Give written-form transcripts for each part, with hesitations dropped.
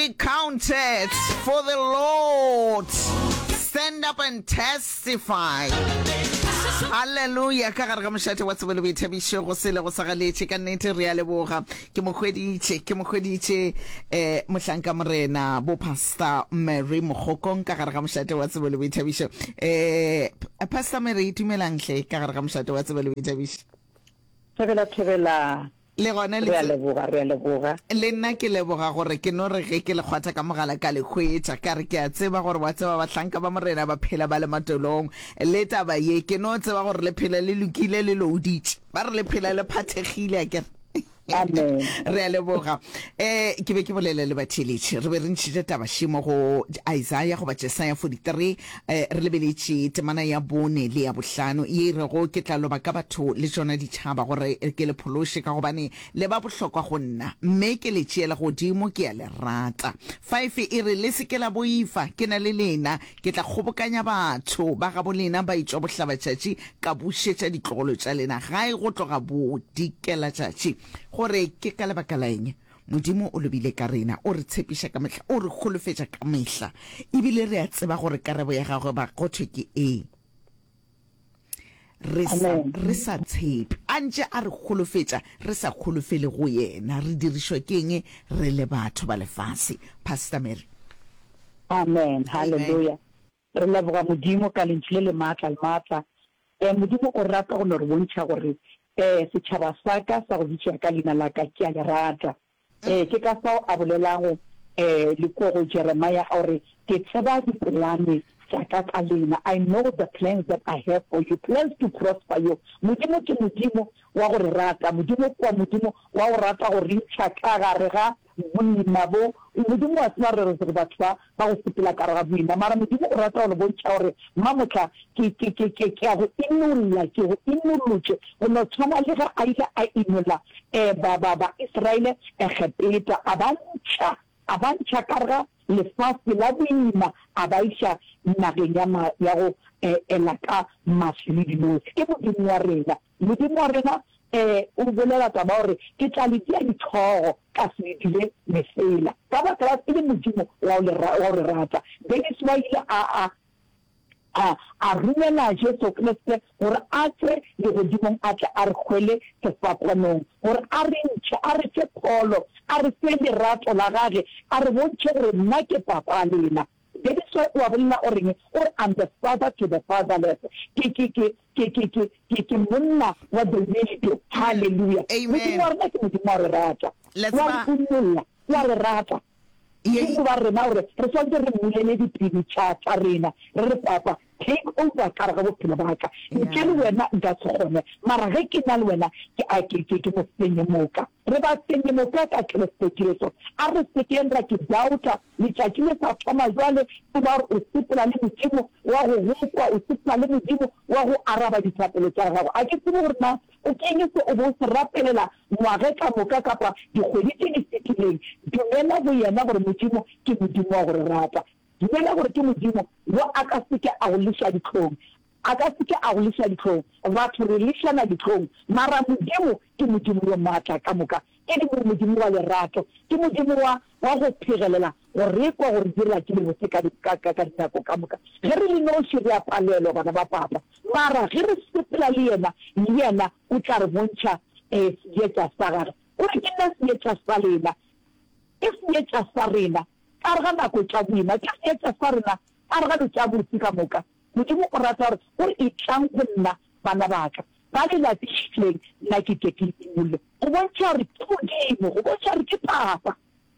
be counted for the Lord. Stand up and testify. Hallelujah. Ka gare ga mošate wa tsebele boithabišo go sele go sagaletse ka nnete re a leboga ke mokgweditše mohlanka morena bo Pastor Mary Mogokong ka gare ga mošate wa tsebele boithabišo Pastor Mary itumelang hle ka gare ga mošate wa tsebele boithabišo thebela le gona re a leboga le nna ke leboga gore ke no re ge ke le kgwatha ka mogala ka le khwetsa ka re ke a tseba gore wa tseba bahlanka ba morena ba phela ba le matolong le taba ye ke no tseba gore le phela le lokile le loaditše ba re le phela le phathegile a ke amen re a leboga ke be ke bolele le batheletše re be re ntšhitše taba šimo go Isaiah go ba Jesaja 43 re lebeletše temana ya bone le ya bohlano ye re go ke tla loba ka batho le tsona ditšhaba gore ke le phološe ka gobane le ba bohlokwa go nna mme ke le tšeela godimo ke a le rata 5 e re le se ke la boifa ke na le lena ke tla kgobokanya batho ba ga bolena ba itšwa bohlabatšatši ka bušetša ditlogolo tša lena ga e go tloga bodikela tšatši gore ke ka lebaka la eng modimo o lobile ka rena o re tshepiša ka mehla o re kgolofetša ka mehla ebile re a tseba gore karabo ya gagwe ba gotho ke re sa tshepe a ntše a re kgolofetša re sa kgolofele go yena re dirišwa ke eng re le batho ba lefase Pastor Mary. amen hallelujah re leboga modimo ka lentswe le maatla modimo o rata go re bontšha gore setšhaba sa ka sa go bitša ka leina la ka ke a le rata ke ka sao a bolelago le ko go Jeremiah gore ke tseba dipolane tša ka ka lena. I know the plans that I have for you, plans to prosper you. Modimo ke modimo wa go re rata, modimo wa go rata go re ntšha ka gare ga boima bo. Modimo wa tseba re batho ba go sepela ka ga boima, mara modimo o rata go le bontšha gore mamotla ke a go inolola, ke go inolotše go no tshwana le ga a ile a inola ba Israele Egepeta a bantšha ka ga lefatshe la boima a ba iša nageng ya go ela ka maswi le dinosi. Ke modimo wa rena o bolela taba gore ke tla le dia dithogo ka se dile mesela ka baka la se le modimo wa go re rata. Then is why a rumela Jesu Kriste gore a tswe le godimong a tla a re kgwele sefapanong gore a re ntšhe a re fe pholo a re fe lerato la gage a re bontšhe gore nna ke papa lena. That is why we are going or I'm the father to the fatherless. Ke monna wa the widow. Hallelujah. Amen. Let's go. Yes, we are now. Result re mulele di pidi cha arena. Re papa take over karabo pinabaka. Ke le wena ga tsone. Mara ge ke na le wena ke a ke mo tsenya moka. Re ba tsenya moka ka Kristo. A re sekendra ke dauta le tšatšile sa thoma jwale ke ba o sepela le modimo wa go hukwa o sepela le modimo wa go araba dithapelo tša gago. A ke tsebe gore na o kengetse o bo se rapelela ngwage ka moka kapa dikgwedi tše di fetileng. Dumela go yena gore modimo ke modimo wa gore rata. Dumela gore ke modimo wo a ka seke a go liša ditlhong. A ka seke a go liša ditlhong. Batho re lišana ditlhong. Mara modimo ke modimo yo maatla ka moka. Ke modimo wa lerato. Ke modimo wa go phegelela gore kwa gore dira ke le botse ka dinako ka moka. Ge re le noši re a palelwa bana ba papa. Mara ge re sepela le yena o tla re bontšha seetša sa gage. O re ke nna seetša sa lena. Ke seetša sa rena. A re ga nako tša boima. Ke seetša sa rena. A re ga le tša botse ka moka. Modimo o rata gore o itlang go nna bana baka. Ba le latišileng nna ke imole. Go bontšha gore ke modimo. Go bontšha gore ke papa.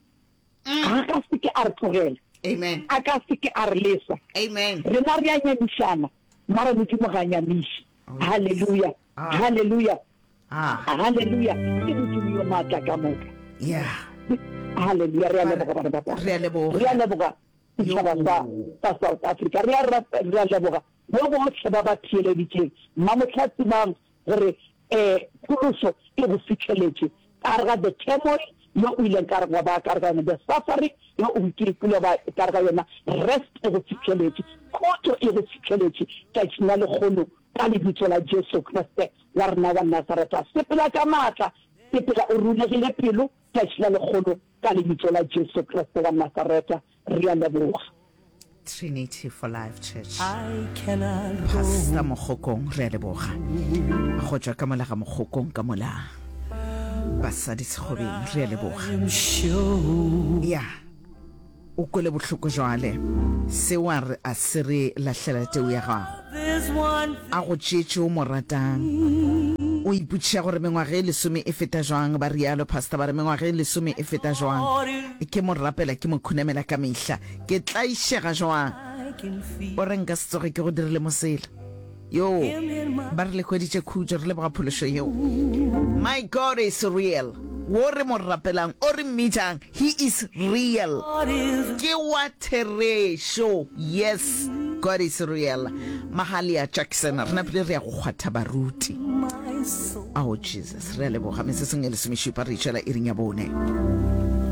A ka seke a re tlogela. Amen. A ka seke a re lesa. Amen. Rena re a nyamišana. Mara modimo ga nyamiše. Hallelujah. Hallelujah. Hallelujah. Ke modimo yo maatla ka moka. Yeah. Hallelujah. Re a leboga bana ba papa. Re a leboga setšhaba sa South Africa. Re a leboga mo botlhe ba ba theeleditseng mamotlhatsi bang gore pholoso e go fitlheletse ka re ga the turmoil yo o ileng ka re wa ba ka re ga the suffering yo o nkirikile ba ka re ga yona rest e go fitlheletse khotso e go fitlheletse ka tsina le kgolo ka lebitso la Jesu Kriste wa rena wa Nazareta. Sepela ka maatla sepela o rulegile pelo ka tsina le kgolo ka lebitso la Jesu Kriste wa Nazareta re a leboga. Trinity for Life Church. Pastor Mogokong re a leboga. Go tswa ka mola ga Mogokong ka mola basadi segobeng re a leboga. Ya o kole botlhoko jwale se wa re a se re lahlela teu ya gago a go tšetše o mo ratang o iputša gore mengwaga e lesome e feta jwang ba rialo pastor ba re mengwaga e lesome e feta jwang ke mo rapela ke mo khunamela ka mehla ke tla išega jwang o re nka se tsoge ke go dirile mosela yo ba re le kgweditše khutšo re leboga phološo yeo. My God is real. Wo re mo rapelang o re mmitšang he is real ke wa theresho. Yes, God is real. Mahalia Jackson re napile re ya go kgwatha baruti. Oh Jesus re a leboga mesesong e lesomešupa re itšwela e ring ya bone.